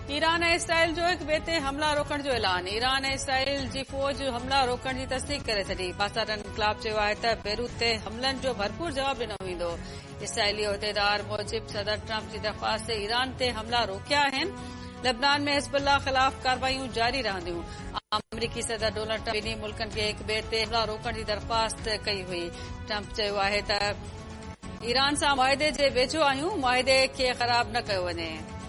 Iran ऐं Israel जो हिक ॿिए ते हमला रोकण जो ऐलान। ईरान ऐं इसराइल जी फ़ौज हमला रोकण जी तस्दीक करे छॾी। पाकिस्तान इन्क़लाब चयो आहे त बेरूत ते हमलनि जो भरपूर जवाब ॾिनो वेंदो। इसराइली उहिदेदार मूजिब सदर ट्रंप जी दरख़्वास्त ते ईरान ते हमला रोकिया आहिनि। लेबनान में हिज़्बुल्लाह ख़िलाफ़ कार्रवायूं जारी रहंदियूं। अमरीकी सदर डोनाल्ड ट्रंप ॿिन्ही मुल्कनि खे हिक ॿिए ते हमला रोकण जी दरख़्वास्त कई हुई। ट्रंप चयो आहे त ईरान सां मुआहिदे जे वेझो आहियूं, मुआहिदे खे ख़राब न कयो वञे।